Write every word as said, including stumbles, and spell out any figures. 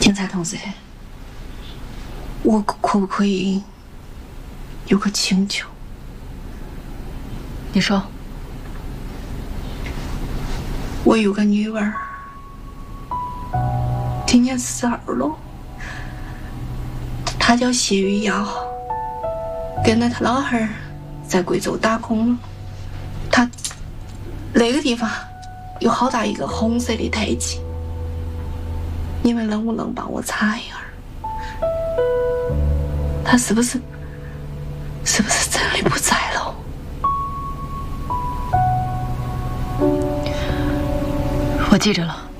警察同志，我可不可以有个请求？ 你说。 我有个女儿，今年十二了，她叫谢玉瑶，跟着她老汉儿在贵州打工。她那个地方有好大一个红色的台阶，你们能不能帮我查一下？她是不是是不是真的不在了？ 我记着了。